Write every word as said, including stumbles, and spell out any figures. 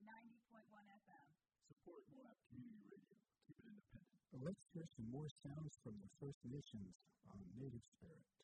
ninety point one F M. Support Moab Community Radio. Keep it independent. Let's hear some more sounds from the First Nations on Native Spirit.